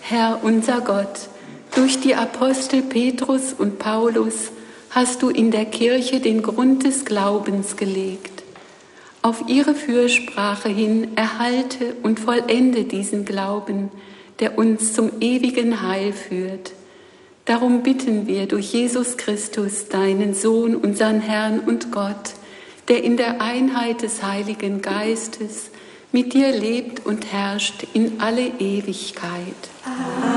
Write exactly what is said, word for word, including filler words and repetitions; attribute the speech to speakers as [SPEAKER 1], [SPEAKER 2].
[SPEAKER 1] Herr unser Gott, durch die Apostel Petrus und Paulus hast du in der Kirche den Grund des Glaubens gelegt. Auf ihre Fürsprache hin erhalte und vollende diesen Glauben, der uns zum ewigen Heil führt. Darum bitten wir durch Jesus Christus, deinen Sohn, unseren Herrn und Gott, der in der Einheit des Heiligen Geistes mit dir lebt und herrscht in alle Ewigkeit.
[SPEAKER 2] Amen.